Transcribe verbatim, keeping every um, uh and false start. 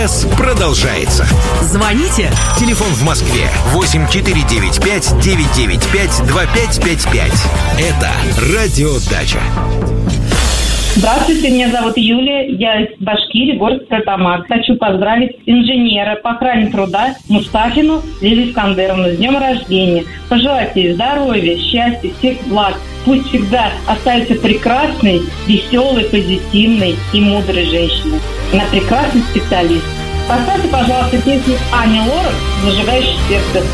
продолжается. Звоните. Телефон в Москве восемь четыре девять пять девять девять пять два пять пять пять. Это Радио Дача. Здравствуйте, меня зовут Юлия, я из Башкирии, город Стратамак. Хочу поздравить инженера по охране труда Мустафину Лилию Искандеровну с днем рождения. Пожелать ей здоровья, счастья, всех благ. Пусть всегда остается прекрасной, веселой, позитивной и мудрой женщиной. Она прекрасный специалист. Поставьте, пожалуйста, песню Ани Лорак «Зажигающий сердце».